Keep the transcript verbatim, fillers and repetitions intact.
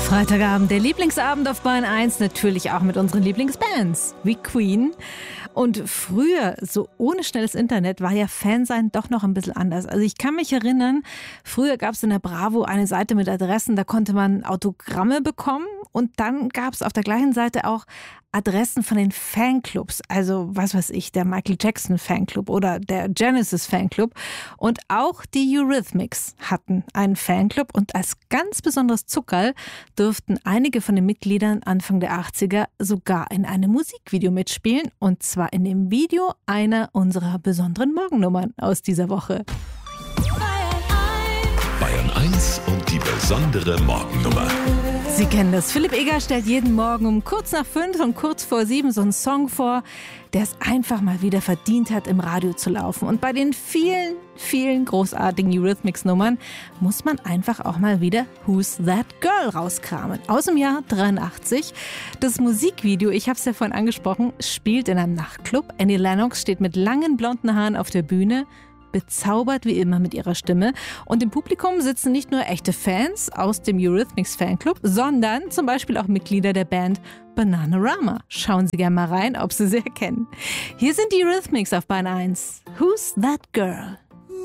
Freitagabend, der Lieblingsabend auf Bayern eins, natürlich auch mit unseren Lieblingsbands, wie Queen. Und früher, so ohne schnelles Internet, war ja Fansein doch noch ein bisschen anders. Also ich kann mich erinnern, früher gab es in der Bravo eine Seite mit Adressen, da konnte man Autogramme bekommen und dann gab es auf der gleichen Seite auch Adressen von den Fanclubs, also was weiß ich, der Michael Jackson Fanclub oder der Genesis Fanclub. Und auch die Eurythmics hatten einen Fanclub und als ganz besonderes Zuckerl durften einige von den Mitgliedern Anfang der achtziger sogar in einem Musikvideo mitspielen, und zwar in dem Video einer unserer besonderen Morgennummern aus dieser Woche. Bayern eins und die besondere Morgennummer. Sie kennen das. Philipp Eger stellt jeden Morgen um kurz nach fünf und kurz vor sieben so einen Song vor, der es einfach mal wieder verdient hat, im Radio zu laufen. Und bei den vielen, vielen großartigen Eurythmics-Nummern muss man einfach auch mal wieder Who's That Girl rauskramen. Aus dem Jahr dreiundachtzig. Das Musikvideo, ich habe es ja vorhin angesprochen, spielt in einem Nachtclub. Annie Lennox steht mit langen blonden Haaren auf der Bühne, bezaubert wie immer mit ihrer Stimme. Und im Publikum sitzen nicht nur echte Fans aus dem Eurythmics Fanclub, sondern zum Beispiel auch Mitglieder der Band Bananarama. Schauen Sie gerne mal rein, ob Sie sie erkennen. Hier sind die Eurythmics auf Bayern eins. Who's That Girl?